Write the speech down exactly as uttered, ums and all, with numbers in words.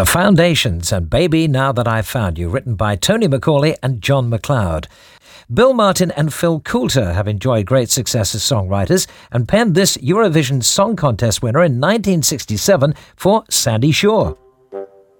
The Foundations and Baby Now That I've Found You, written by Tony Macaulay and John McLeod. Bill Martin and Phil Coulter have enjoyed great success as songwriters and penned this Eurovision Song Contest winner in nineteen sixty-seven for Sandy Shore.